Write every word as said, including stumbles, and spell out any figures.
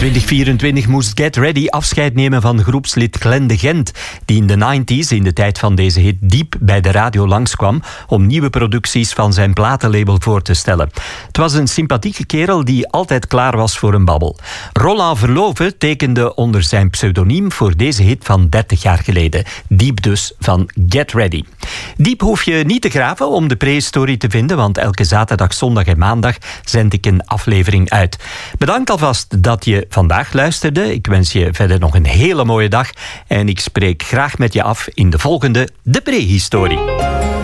twintig vierentwintig moest Get Ready afscheid nemen van groepslid Glenn de Gent, die in de nineties, in de tijd van deze hit, diep bij de radio langskwam om nieuwe producties van zijn platenlabel voor te stellen. Het was een sympathieke kerel die altijd klaar was voor een babbel. Roland Verloven tekende onder zijn pseudoniem voor deze hit van dertig jaar geleden. Diep dus van Get Ready. Diep hoef je niet te graven om de prehistorie te vinden, want elke zaterdag, zondag en maandag zend ik een aflevering uit. Bedankt alvast dat je vandaag luisterde. Ik wens je verder nog een hele mooie dag en ik spreek graag met je af in de volgende De Prehistorie.